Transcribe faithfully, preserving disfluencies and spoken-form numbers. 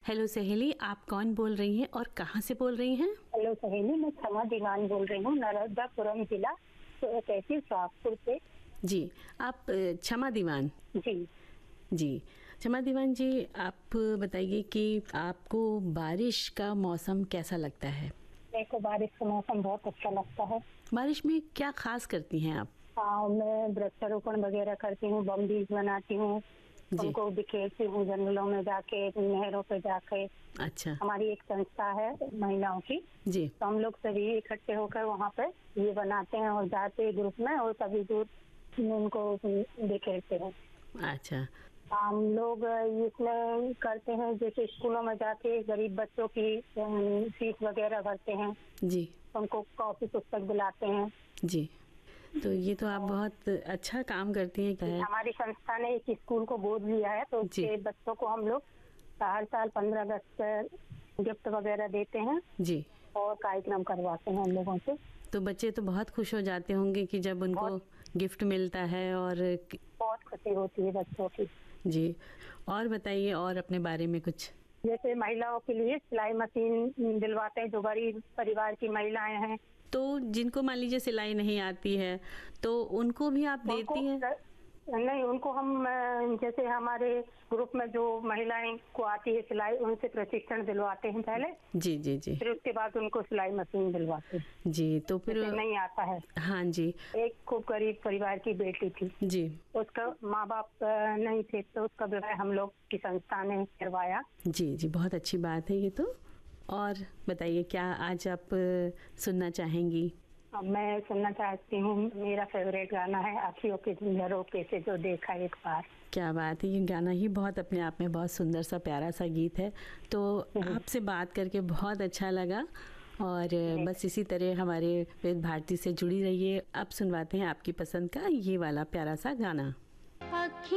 Hello सहेली, आप कौन बोल रही हैं और कहाँ से बोल रही हैं? हेलो सहेली, मैं क्षमा दीवान बोल रही हूँ, नर्मदापुरम जिला, तो तहसील सोहागपुर से। जी, आप अ, क्षमा दीवान जी जी क्षमा दीवान जी, आप बताइए कि आपको बारिश का मौसम कैसा लगता है? मेरे को बारिश का मौसम बहुत अच्छा लगता है। बारिश में क्या खास करती हैं आप? हाँ, मैं वृक्षारोपण वगैरह करती हूँ, बम बीज बनाती हूँ, जी। उनको बिखेरती हूँ जंगलों में जाके, नहरों पे जाके। अच्छा। हमारी एक संस्था है महिलाओं की, जी। तो हम लोग सभी इकट्ठे होकर वहाँ पे ये बनाते हैं और जाते हैं ग्रुप में और सभी दूर उनको बिखेरते हैं। अच्छा। हम लोग इसमें करते हैं, जैसे स्कूलों में जाके गरीब बच्चों की अम, फीस वगैरह भरते हैं, जी। उनको कॉपी पुस्तक दिलाते हैं। जी, तो ये तो आप बहुत अच्छा काम करती हैं। क्या है? हमारी संस्था ने एक स्कूल को गोद लिया है, तो जी। उसके बच्चों को हम लोग हर साल पंद्रह अगस्त गिफ्ट वगैरह देते हैं जी। और कार्यक्रम करवाते हैं हम लोगों से। तो बच्चे तो बहुत खुश हो जाते होंगे कि जब उनको गिफ्ट मिलता है। और बहुत खुशी होती है बच्चों की। जी, और बताइए और अपने बारे में कुछ। जैसे महिलाओं के लिए सिलाई मशीन दिलवाते हैं, जो गरीब परिवार की महिलाएं हैं। तो जिनको मान लीजिए सिलाई नहीं आती है, तो उनको भी आप देती हैं? नहीं, उनको हम अ, जैसे हमारे ग्रुप में जो महिलाएं को आती है सिलाई, उनसे प्रशिक्षण दिलवाते हैं पहले। जी जी जी। फिर उसके बाद उनको सिलाई मशीन दिलवाते हैं। जी, तो फिर जैसे नहीं आता है। हाँ जी। एक खूब गरीब परिवार की बेटी थी जी। उसका माँ बाप अ, नहीं थे, तो उसका विवाह हम लोग की संस्था ने करवाया। जी जी, बहुत अच्छी बात है ये तो। और बताइए, क्या आज आप अ, सुनना चाहेंगी? अब मैं सुनना चाहती हूँ, मेरा फेवरेट गाना है आँखियों के झरोखे से जो देखा एक बार। क्या बात है, ये गाना ही बहुत अपने आप में बहुत सुंदर सा प्यारा सा गीत है। तो आपसे बात करके बहुत अच्छा लगा, और बस इसी तरह हमारे वेद भारती से जुड़ी रहिए। अब सुनवाते हैं आपकी पसंद का ये वाला प्यारा सा गाना।